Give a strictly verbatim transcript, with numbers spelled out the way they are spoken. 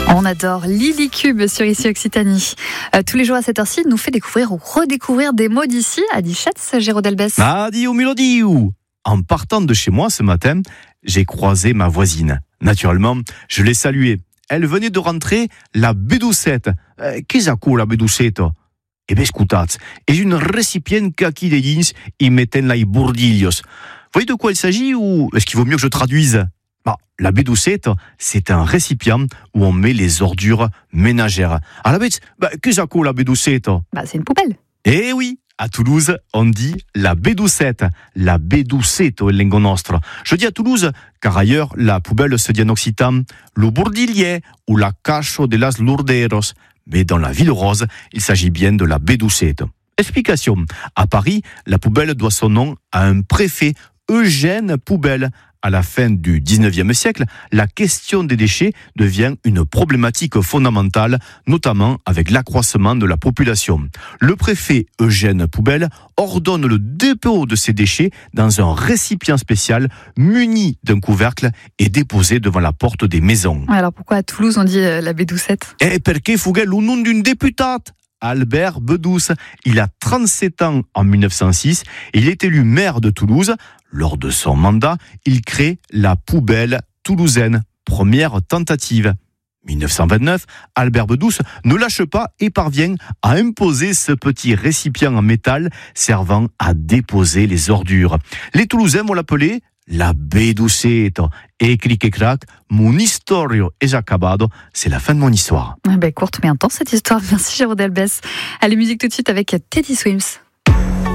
On adore Lily Cube sur Ici Occitanie. Euh, tous les jours à cette heure-ci, il nous fait découvrir ou redécouvrir des mots d'ici. Adi Schatz, Géraud Delbès. Adi ou Mélodie ou. En partant de chez moi ce matin, j'ai croisé ma voisine. Naturellement, je l'ai saluée. Elle venait de rentrer la bedoucette. Euh, Qu'est-ce que la bedoucette? Eh bien, écoutez, és une récipiente qu'aquí de dins y meten les bourdillos. Vous voyez de quoi il s'agit ou est-ce qu'il vaut mieux que je traduise? Bah, la bedoucette, c'est un récipient où on met les ordures ménagères. À la bête, bah, qu'est-ce que la bedoucette? Bah, c'est une poubelle. Eh oui, à Toulouse, on dit la bedoucette, la bedoucette en lingue nostre. Je dis à Toulouse, car ailleurs, la poubelle se dit en occitan le bourdillier ou la cacho de las lourderos. Mais dans la ville rose, il s'agit bien de la bedoucette. Explication. À Paris, la poubelle doit son nom à un préfet, Eugène Poubelle. À la fin du dix-neuvième siècle, la question des déchets devient une problématique fondamentale, notamment avec l'accroissement de la population. Le préfet Eugène Poubelle ordonne le dépôt de ces déchets dans un récipient spécial muni d'un couvercle et déposé devant la porte des maisons. Alors pourquoi à Toulouse on dit euh, la bedoucette? Eh, perché fu le nom d'une députante, Albert Bedouce. Il a trente-sept ans en mille neuf cent six et il est élu maire de Toulouse. Lors de son mandat, il crée la poubelle toulousaine, première tentative. mille neuf cent vingt-neuf, Albert Bedouce ne lâche pas et parvient à imposer ce petit récipient en métal servant à déposer les ordures. Les Toulousains vont l'appeler la bedoucette. Et clic et crac, mon historio es acabado. C'est la fin de mon histoire. Ah ben, courte mais intense cette histoire. Merci Géraud Delbès. Allez, musique tout de suite avec Teddy Swims.